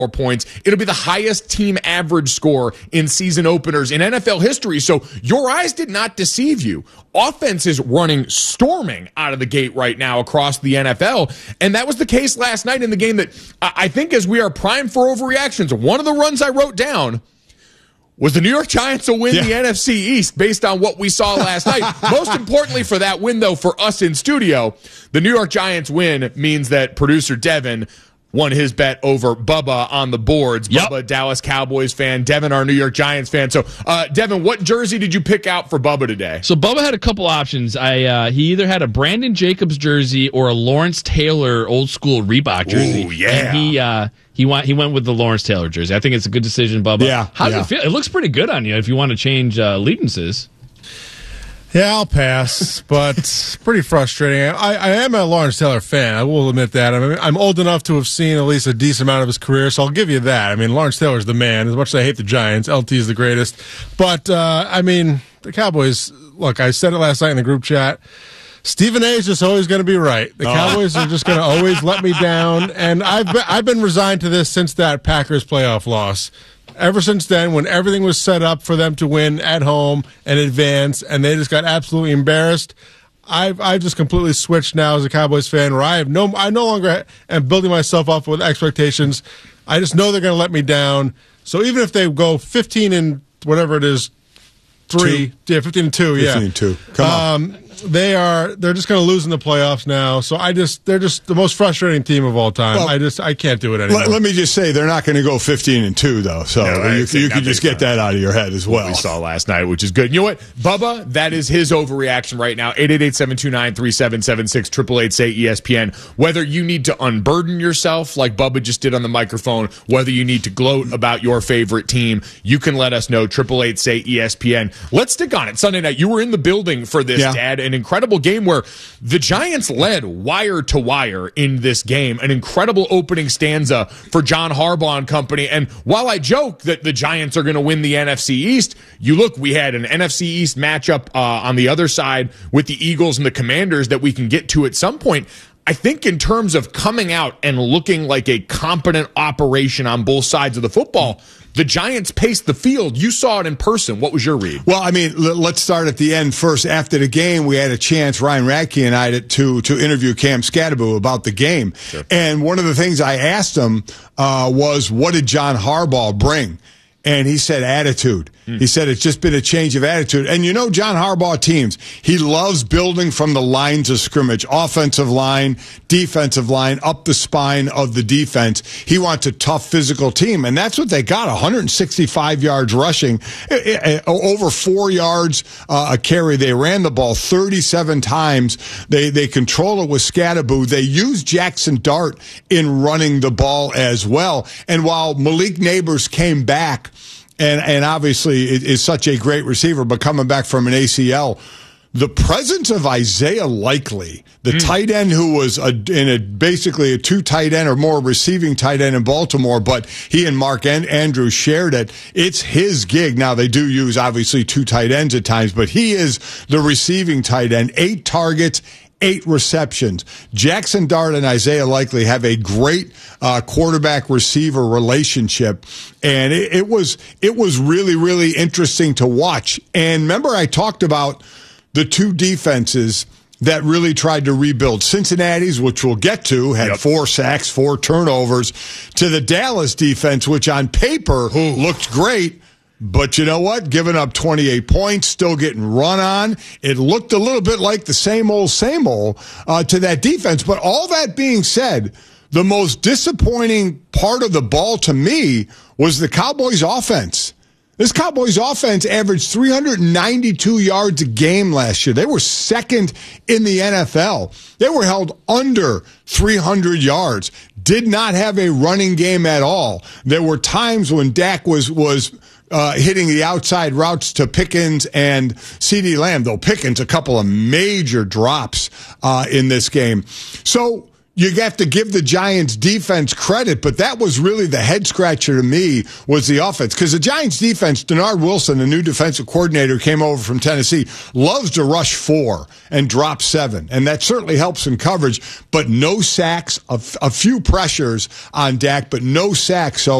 points. It'll be the highest team average score in season openers in NFL history. So your eyes did not deceive you. Offense is running storming out of the gate right now across the NFL. And that was the case last night in the game that I think as we are primed for overreactions, one of the runs I wrote down was the New York Giants will win the NFC East based on what we saw last night. Most importantly for that win, though, for us in studio, the New York Giants win means that producer Devin won his bet over Bubba on the boards. Yep. Bubba, Dallas Cowboys fan. Devin, our New York Giants fan. So, Devin, what jersey did you pick out for Bubba today? So Bubba had a couple options. He either had a Brandon Jacobs jersey or a Lawrence Taylor old school Reebok jersey. Ooh, yeah. And he went with the Lawrence Taylor jersey. I think it's a good decision, Bubba. Yeah. How does it feel? It looks pretty good on you if you want to change allegiances. Yeah, I'll pass, but it's pretty frustrating. I am a Lawrence Taylor fan. I will admit that. I mean, I'm old enough to have seen at least a decent amount of his career, so I'll give you that. I mean, Lawrence Taylor's the man. As much as I hate the Giants, LT is the greatest. But, I mean, the Cowboys, look, I said it last night in the group chat. Stephen A is just always going to be right. The Cowboys are just going to always let me down, and I've been resigned to this since that Packers playoff loss. Ever since then, when everything was set up for them to win at home and advance, and they just got absolutely embarrassed, I've just completely switched now as a Cowboys fan, where I no longer am building myself up with expectations. I just know they're going to let me down. So even if they go 15 and whatever it is, 15 and 2, 15 and 2. Come on. They're just going to lose in the playoffs now. So they're just the most frustrating team of all time. Well, I can't do it anymore. Let me just say they're not going to go 15 and 2 though. So you can just get that out of your head as well. What we saw last night, which is good. You know what, Bubba? That is his overreaction right now. 888-729-3776 888-SAY-ESPN. Whether you need to unburden yourself like Bubba just did on the microphone, whether you need to gloat about your favorite team, you can let us know. 888-SAY-ESPN. Let's stick on it. Sunday night, you were in the building for this, Dad. An incredible game where the Giants led wire to wire in this game. An incredible opening stanza for John Harbaugh and company. And while I joke that the Giants are going to win the NFC East, we had an NFC East matchup on the other side with the Eagles and the Commanders that we can get to at some point. I think in terms of coming out and looking like a competent operation on both sides of the football, the Giants paced the field. You saw it in person. What was your read? Well, I mean, let's start at the end first. After the game, we had a chance, Ryan Radke and I, to interview Cam Scadaboo about the game. Sure. And one of the things I asked him was, what did John Harbaugh bring? And he said attitude. He said it's just been a change of attitude. And you know John Harbaugh teams, he loves building from the lines of scrimmage, offensive line, defensive line, up the spine of the defense. He wants a tough physical team, and that's what they got, 165 yards rushing, over 4 yards a carry. They ran the ball 37 times. They control it with Scadaboo. They use Jackson Dart in running the ball as well. And while Malik Neighbors came back, and obviously is such a great receiver, but coming back from an ACL, the presence of Isaiah Likely, the tight end who was basically a two tight end or more receiving tight end in Baltimore, but he and Mark Andrews shared it. It's his gig. Now, they do use, obviously, two tight ends at times, but he is the receiving tight end. 8 targets, 8 receptions. Jackson Dart and Isaiah Likely have a great quarterback-receiver relationship, and it was really, really interesting to watch. And remember, I talked about the two defenses that really tried to rebuild. Cincinnati's, which we'll get to, had 4 sacks, 4 turnovers, to the Dallas defense, which on paper looked great. But you know what? Giving up 28 points, still getting run on. It looked a little bit like the same old to that defense. But all that being said, the most disappointing part of the ball to me was the Cowboys' offense. This Cowboys offense averaged 392 yards a game last year. They were second in the NFL. They were held under 300 yards. Did not have a running game at all. There were times when Dak was hitting the outside routes to Pickens and CeeDee Lamb, though Pickens a couple of major drops in this game. So you have to give the Giants defense credit, but that was really the head scratcher to me was the offense. Because the Giants defense, Denard Wilson, the new defensive coordinator, came over from Tennessee, loves to rush 4 and drop 7. And that certainly helps in coverage, but no sacks, a few pressures on Dak, but no sacks. So